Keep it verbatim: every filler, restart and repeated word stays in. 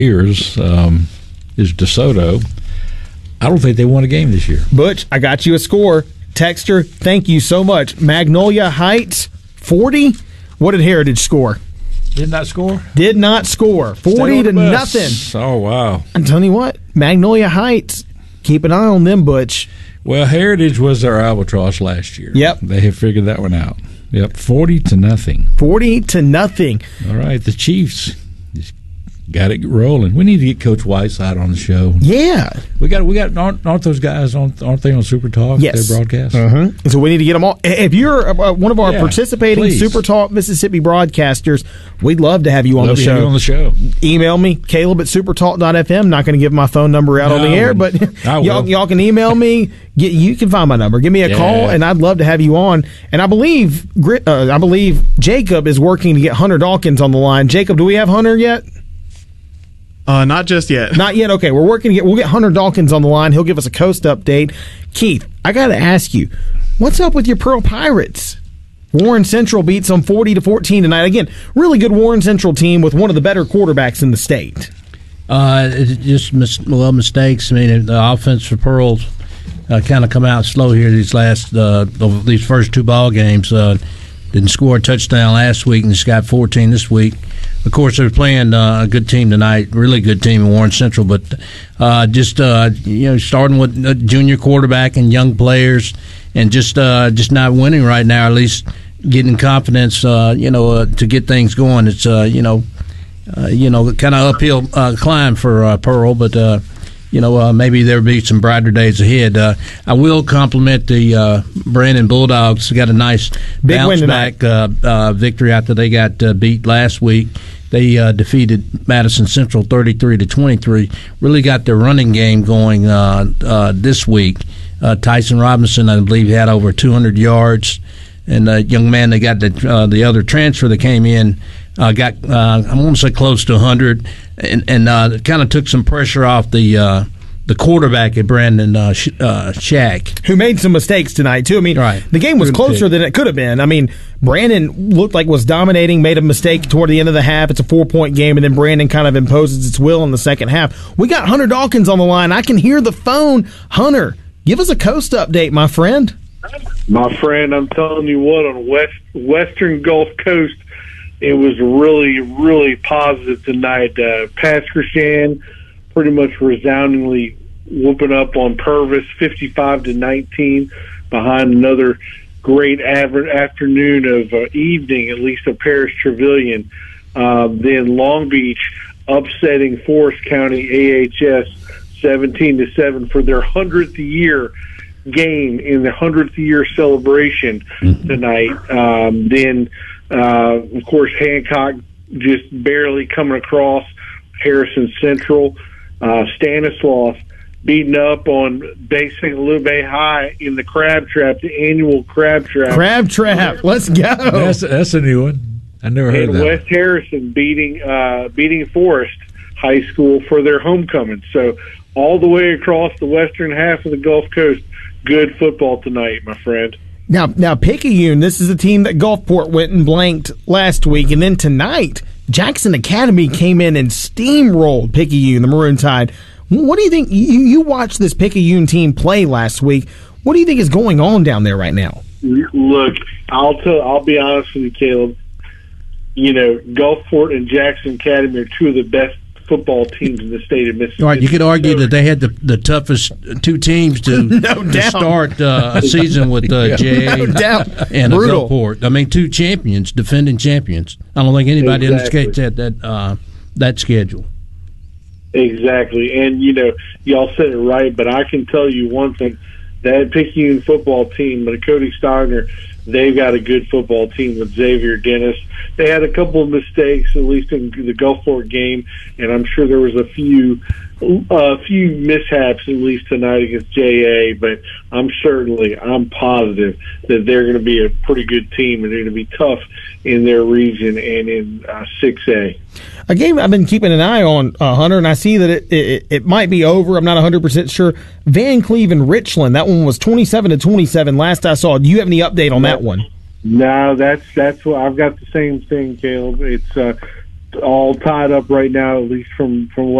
years um, is DeSoto. I don't think they won a game this year. Butch, I got you a score. Texter, thank you so much. Magnolia Heights, forty. What did Heritage score? Did not score? Did not score. forty to nothing. Oh, wow. I'm telling you what, Magnolia Heights, keep an eye on them, Butch. Well, Heritage was their albatross last year. Yep. They have figured that one out. Yep, forty to nothing. forty to nothing. All right, the Chiefs just got it rolling. We need to get Coach Whiteside on the show. Yeah. We got, we got, aren't, aren't those guys, on, aren't they on Super Talk? Yes. Their broadcast? Uh-huh. So we need to get them all. If you're uh, one of our Yeah, participating please. Super Talk Mississippi broadcasters, we'd love to have you on Love the to have show. you on the show. Email me, Caleb at supertalk dot f m. Not going to give my phone number out No, on the air, but I will. y'all, y'all can email me. Get, you can find my number. Give me a Yeah. call, and I'd love to have you on. And I believe Grit- uh, I believe Jacob is working to get Hunter Dawkins on the line. Jacob, do we have Hunter yet? Uh, not just yet. Not yet. Okay, we're working to get. We'll get Hunter Dawkins on the line. He'll give us a coast update. Keith, I got to ask you, what's up with your Pearl Pirates? Warren Central beats them forty to fourteen tonight. Again, really good Warren Central team with one of the better quarterbacks in the state. Uh, it's just mis- well mistakes. I mean, the offense for Pearl's uh, kind of come out slow here these last uh, these first two ball games. Uh, didn't score a touchdown last week and just got fourteen this week. Of course, they're playing uh, a good team tonight, really good team in Warren Central, but uh, just uh, you know, starting with a junior quarterback and young players, and just uh, just not winning right now. At least getting confidence, uh, you know, uh, to get things going. It's uh, you know, uh, you know, kind of uphill uh, climb for uh, Pearl, but uh, you know, uh, maybe there'll be some brighter days ahead. Uh, I will compliment the uh, Brandon Bulldogs. They got a nice Big bounce win back uh, uh, victory after they got uh, beat last week. They uh, defeated Madison Central thirty-three to twenty-three. Really got their running game going uh, uh, this week. Uh, Tyson Robinson, I believe, had over two hundred yards. And the young man they got the uh, the other transfer that came in uh, got uh, I want to say close to one hundred, and and uh, kind of took some pressure off the uh, the quarterback at Brandon uh, Sh- uh, Shack, who made some mistakes tonight too. I mean, right. The game was Good closer pick. than it could have been. I mean, Brandon looked like was dominating, made a mistake toward the end of the half. It's a four point game, and then Brandon kind of imposes its will in the second half. We got Hunter Dawkins on the line. I can hear the phone. Hunter, give us a coast update, my friend. My friend, I'm telling you what, on West Western Gulf Coast, it was really, really positive tonight. Uh, Pascagoula pretty much resoundingly whooping up on Purvis, fifty-five to nineteen, behind another great aver- afternoon of uh, evening, at least of Paris Trevilian. Uh, then Long Beach upsetting Forest County A H S seventeen to seven for their hundredth year game in the hundredth year celebration tonight. Um, then, uh, of course, Hancock just barely coming across Harrison Central. Uh, Stanislaus beating up on Bay Saint Lucie High in the Crab Trap, the annual Crab Trap. Crab Trap, let's go. That's, that's a new one. I never heard and that. West Harrison beating uh, beating Forest High School for their homecoming. So all the way across the western half of the Gulf Coast, good football tonight, my friend. Now, now Picayune, this is a team that Gulfport went and blanked last week, and then tonight, Jackson Academy came in and steamrolled Picayune, the Maroon Tide. What do you think? You, you watched this Picayune team play last week. What do you think is going on down there right now? Look, I'll tell. I'll be honest with you, Caleb. You know, Gulfport and Jackson Academy are two of the best football teams in the state of Mississippi. All right, you could argue that they had the, the toughest two teams to, No to doubt. start uh, a season with uh, J A No doubt. and uh, Brutal. Gulfport. I mean, two champions, defending champions. I don't think anybody Exactly. understands that that uh, that schedule. Exactly. And, you know, y'all said it right, but I can tell you one thing. That Picayune football team, but Cody Steiner, they've got a good football team with Xavier Dennis. They had a couple of mistakes, at least in the Gulfport game, and I'm sure there was a few a few mishaps, at least tonight against J A, but I'm certainly, I'm positive that they're going to be a pretty good team, and they're going to be tough in their region and in uh, six A. A game I've been keeping an eye on, uh, Hunter, and I see that it, it it might be over. I'm not one hundred percent sure. Van Cleve and Richland, that one was twenty-seven to twenty-seven last I saw. Do you have any update on that one? No, that's that's what I've got the same thing, Caleb. It's uh, all tied up right now, at least from from what